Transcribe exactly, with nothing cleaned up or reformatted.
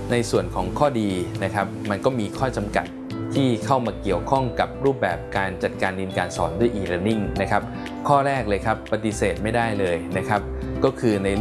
ในส่วนของข้อดีนะครับมันก็มีข้อจำกัดที่เข้ามาเกี่ยวข้องกับรูปแบบการจัดการเรียนการสอนด้วย e-learning นะครับข้อแรกเลยครับปฏิเสธไม่ได้เลยนะครับก็คือใน